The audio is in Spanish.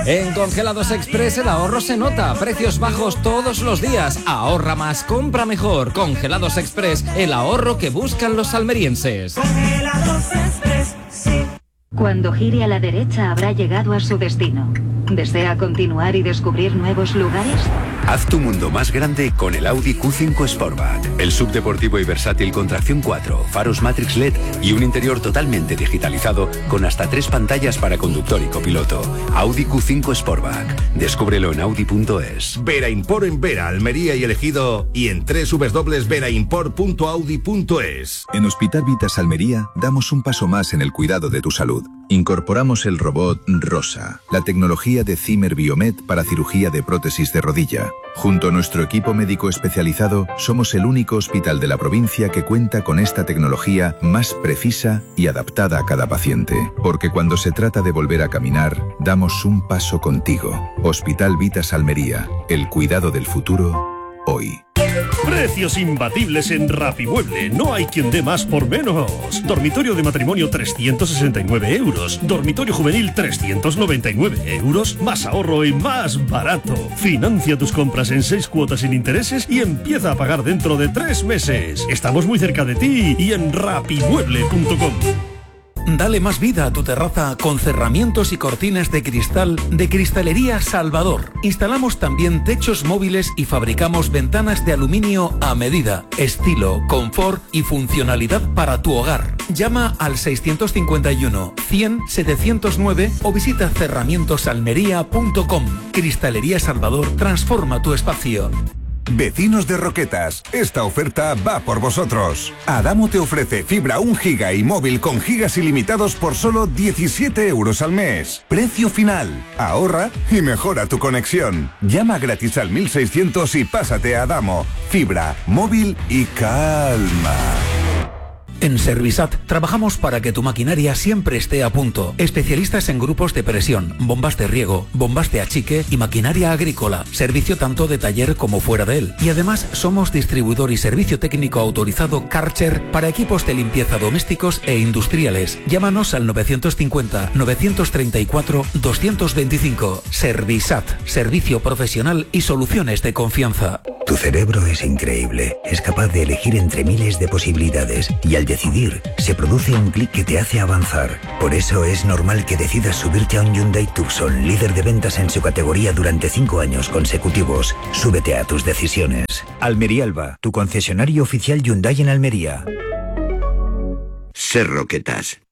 En Congelados Express el ahorro se nota. Precios bajos todos los días. Ahorra más, compra mejor. Congelados Express, el ahorro que buscan los almerienses. Congelados Express, sí. Cuando gire a la derecha habrá llegado a su destino. ¿Desea continuar y descubrir nuevos lugares? Haz tu mundo más grande con el Audi Q5 Sportback. El subdeportivo y versátil con tracción 4, faros Matrix LED y un interior totalmente digitalizado con hasta 3 pantallas para conductor y copiloto. Audi Q5 Sportback. Descúbrelo en audi.es. Vera Import en Vera, Almería y El Ejido y en www.veraimport.audi.es. En Hospital Vitas Almería damos un paso más en el cuidado de tu salud. Incorporamos el robot Rosa, la tecnología de Zimmer Biomet para cirugía de prótesis de rodilla. Junto a nuestro equipo médico especializado, somos el único hospital de la provincia que cuenta con esta tecnología más precisa y adaptada a cada paciente. Porque cuando se trata de volver a caminar, damos un paso contigo. Hospital Vitas Almería, el cuidado del futuro, hoy. Precios imbatibles en Rapimueble. No hay quien dé más por menos. Dormitorio de matrimonio 369 euros. Dormitorio juvenil 399 euros. Más ahorro y más barato. Financia tus compras en 6 cuotas sin intereses y empieza a pagar dentro de 3 meses. Estamos muy cerca de ti y en rapimueble.com. Dale más vida a tu terraza con cerramientos y cortinas de cristal de Cristalería Salvador. Instalamos también techos móviles y fabricamos ventanas de aluminio a medida, estilo, confort y funcionalidad para tu hogar. Llama al 651 100 709 o visita cerramientosalmería.com. Cristalería Salvador transforma tu espacio. Vecinos de Roquetas, esta oferta va por vosotros. Adamo te ofrece fibra 1 giga y móvil con gigas ilimitados por solo 17 euros al mes. Precio final. Ahorra y mejora tu conexión. Llama gratis al 1600 y pásate a Adamo. Fibra, móvil y calma. En Servisat trabajamos para que tu maquinaria siempre esté a punto. Especialistas en grupos de presión, bombas de riego, bombas de achique y maquinaria agrícola. Servicio tanto de taller como fuera de él. Y además somos distribuidor y servicio técnico autorizado Karcher para equipos de limpieza domésticos e industriales. Llámanos al 950 934 225. Servisat, servicio profesional y soluciones de confianza. Tu cerebro es increíble. Es capaz de elegir entre miles de posibilidades y al decidir, se produce un clic que te hace avanzar. Por eso es normal que decidas subirte a un Hyundai Tucson, líder de ventas en su categoría durante 5 años consecutivos. Súbete a tus decisiones. Almería Alba, tu concesionario oficial Hyundai en Almería. Ser Roquetas.